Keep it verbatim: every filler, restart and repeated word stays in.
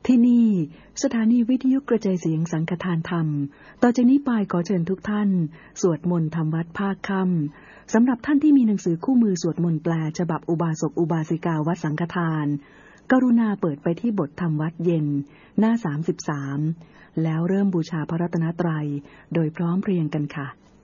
ที่นี่สถานีวิทยุกระจายเสียงสังฆทานธรรมต่อจากนี้ไปขอเชิญทุกท่านสวดมนต์ทำวัดภาคค่ำสำหรับท่านที่มีหนังสือคู่มือสวดมนต์แปลฉบับอุบาสกอุบาสิกาวัดสังฆทานกรุณาเปิดไปที่บทธรรมวัดเย็นหน้าสามสิบสามแล้วเริ่มบูชาพระรัตนตรัยโดยพร้อมเพรียงกันค่ะ